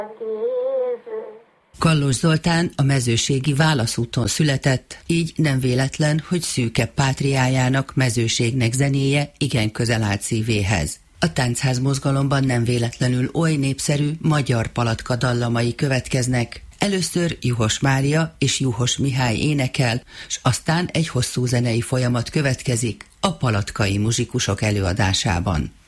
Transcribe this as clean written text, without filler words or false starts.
Kallos Zoltán a mezőségi Válaszúton született, így nem véletlen, hogy szűkebb pátriájának, Mezőségnek zenéje igen közel állt szívéhez. A táncház mozgalomban nem véletlenül oly népszerű magyar palatka dallamai következnek. Először Juhos Mária és Juhos Mihály énekel, s aztán egy hosszú zenei folyamat következik a palatkai muzsikusok előadásában.